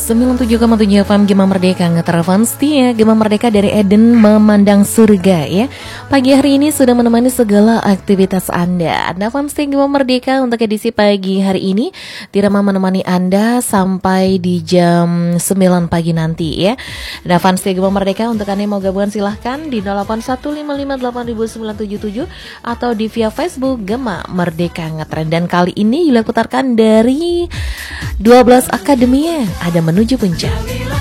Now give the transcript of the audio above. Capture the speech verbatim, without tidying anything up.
sembilan puluh tujuh koma tujuh F M Gema Merdeka ngetelepon setia Gema Merdeka dari Eden memandang surga ya. Pagi hari ini sudah menemani segala aktivitas Anda. Anda fans setia Gema Merdeka untuk edisi pagi hari ini Tirama menemani Anda sampai di jam sembilan pagi nanti ya. Anda fans setia Gema Merdeka, untuk Anda yang mau gabungan silahkan di nol delapan satu lima lima delapan sembilan tujuh tujuh atau di via Facebook Gema Merdeka Ngetren. Dan kali ini Yula putarkan dari dua belas Akademia, ada Menuju Puncak.